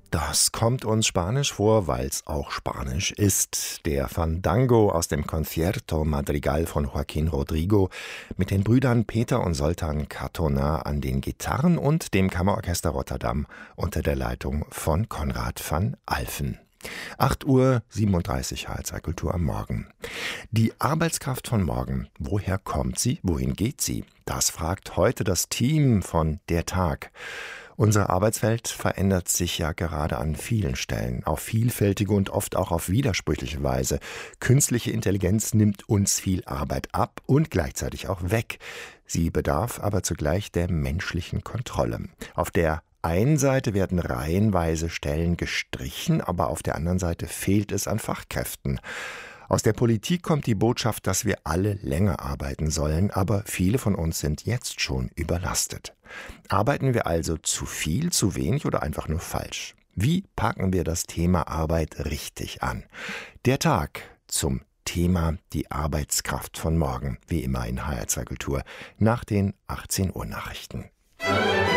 Das kommt uns spanisch vor, weil's auch Spanisch ist. Der Fandango aus dem Concierto Madrigal von Joaquín Rodrigo mit den Brüdern Peter und Zoltán Cardona an den Gitarren und dem Kammerorchester Rotterdam unter der Leitung von Konrad van Alphen. 8:37 Uhr HR2 Kultur am Morgen. Die Arbeitskraft von morgen, woher kommt sie, wohin geht sie? Das fragt heute das Team von Der Tag. Unsere Arbeitswelt verändert sich ja gerade an vielen Stellen, auf vielfältige und oft auch auf widersprüchliche Weise. Künstliche Intelligenz nimmt uns viel Arbeit ab und gleichzeitig auch weg. Sie bedarf aber zugleich der menschlichen Kontrolle. Auf der einen Seite werden reihenweise Stellen gestrichen, aber auf der anderen Seite fehlt es an Fachkräften. Aus der Politik kommt die Botschaft, dass wir alle länger arbeiten sollen, aber viele von uns sind jetzt schon überlastet. Arbeiten wir also zu viel, zu wenig oder einfach nur falsch? Wie packen wir das Thema Arbeit richtig an? Der Tag zum Thema die Arbeitskraft von morgen, wie immer in HR2 Kultur, nach den 18 Uhr Nachrichten.